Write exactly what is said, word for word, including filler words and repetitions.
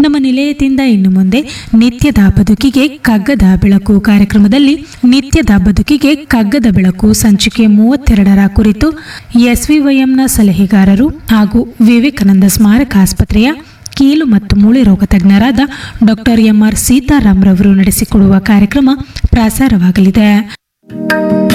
ನಮ್ಮ ನಿಲಯದಿಂದ ಇನ್ನು ಮುಂದೆ ನಿತ್ಯದ ಬದುಕಿಗೆ ಕಗ್ಗದ ಬೆಳಕು ಕಾರ್ಯಕ್ರಮದಲ್ಲಿ ನಿತ್ಯದ ಬದುಕಿಗೆ ಕಗ್ಗದ ಬೆಳಕು ಸಂಚಿಕೆ ಮೂವತ್ತೆರಡರ ಕುರಿತು ಎಸ್ವಿವೈಎಂನ ಸಲಹೆಗಾರರು ಹಾಗೂ ವಿವೇಕಾನಂದ ಸ್ಮಾರಕ ಆಸ್ಪತ್ರೆಯ ಕೀಲು ಮತ್ತು ಮೂಳೆ ರೋಗ ತಜ್ಞರಾದ ಡಾಕ್ಟರ್ ಎಂಆರ್ ಸೀತಾರಾಮ್ ರವರು ನಡೆಸಿಕೊಡುವ ಕಾರ್ಯಕ್ರಮ ಪ್ರಸಾರವಾಗಲಿದೆ.